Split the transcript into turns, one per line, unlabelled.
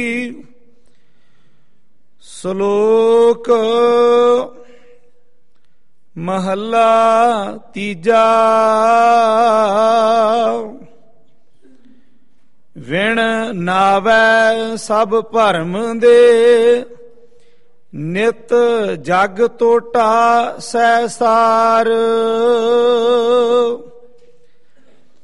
ਸ਼ਲੋਕ ਮਹੱਲਾ ਤੀਜਾ। ਵਿਣ ਨਾਵੈ ਸਭ ਭਰਮ ਦੇ, ਨਿਤ ਜਗ ਟੋਟਾ ਸਹਿ ਸਾਰ।